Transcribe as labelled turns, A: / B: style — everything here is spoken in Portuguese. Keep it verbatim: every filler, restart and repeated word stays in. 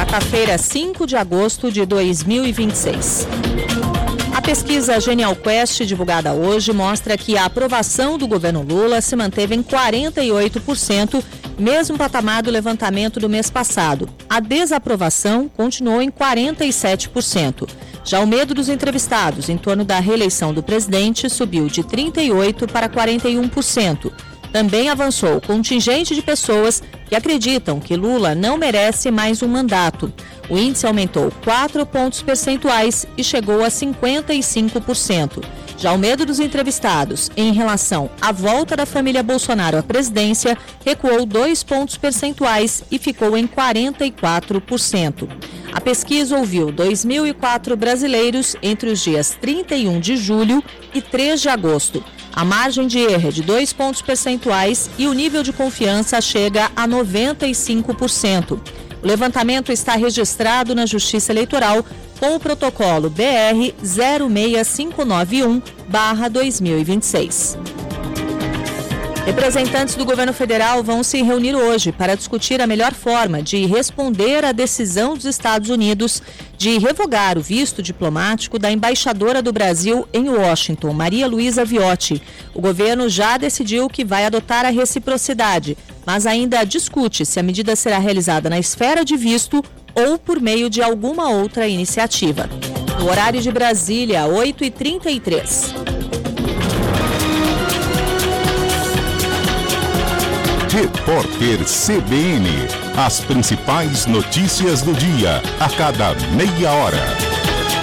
A: quarta-feira, cinco de agosto de dois mil e vinte e seis. A pesquisa Genial Quest, divulgada hoje, mostra que a aprovação do governo Lula se manteve em quarenta e oito por cento, mesmo patamar do levantamento do mês passado. A desaprovação continuou em quarenta e sete por cento. Já o medo dos entrevistados em torno da reeleição do presidente subiu de trinta e oito por cento para quarenta e um por cento. Também avançou o contingente de pessoas que acreditam que Lula não merece mais um mandato. O índice aumentou quatro pontos percentuais e chegou a cinquenta e cinco por cento. Já o medo dos entrevistados em relação à volta da família Bolsonaro à presidência recuou dois pontos percentuais e ficou em quarenta e quatro por cento. A pesquisa ouviu dois mil e quatro brasileiros entre os dias trinta e um de julho e três de agosto. A margem de erro é de dois pontos percentuais e o nível de confiança chega a noventa e cinco por cento. O levantamento está registrado na Justiça Eleitoral com o protocolo B R zero seis cinco nove um barra dois mil e vinte e seis. Representantes do governo federal vão se reunir hoje para discutir a melhor forma de responder à decisão dos Estados Unidos de revogar o visto diplomático da embaixadora do Brasil em Washington, Maria Luísa Viotti. O governo já decidiu que vai adotar a reciprocidade, mas ainda discute se a medida será realizada na esfera de visto ou por meio de alguma outra iniciativa. No horário de Brasília, oito e trinta e três.
B: Repórter C B N. As principais notícias do dia, a cada meia hora.